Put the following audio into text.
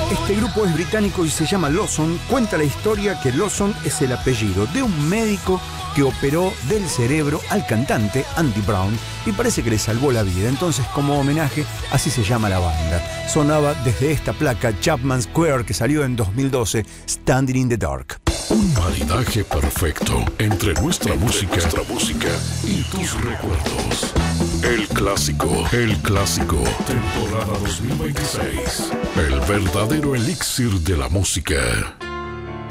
Este grupo es británico y se llama Lawson. Cuenta la historia que Lawson es el apellido de un médico que operó del cerebro al cantante Andy Brown y parece que le salvó la vida. Entonces, como homenaje, así se llama la banda. Sonaba desde esta placa Chapman Square que salió en 2012, Standing in the Dark. Un maridaje perfecto entre nuestra música y tus recuerdos. El clásico, temporada 2026. El verdadero elixir de la música.